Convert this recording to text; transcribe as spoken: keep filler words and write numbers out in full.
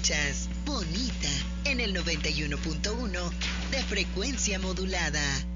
Escuchas Bonita en el noventa y uno punto uno de frecuencia modulada.